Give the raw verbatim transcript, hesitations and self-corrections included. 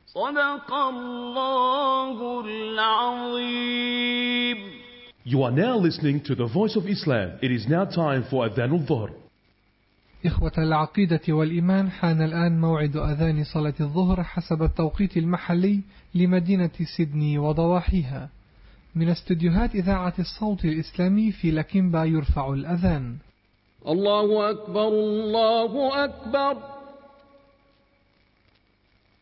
صدق الله العظيم. You are now listening to the Voice of Islam. It is now time for Adhan al-Dhuhr. إخوة العقيدة والإيمان، حان الآن موعد أذان صلاة الظهر حسب التوقيت المحلي لمدينة سيدني وضواحيها. من استديوهات إذاعة الصوت الإسلامي في لكيمبا يرفع الأذان. الله أكبر الله أكبر.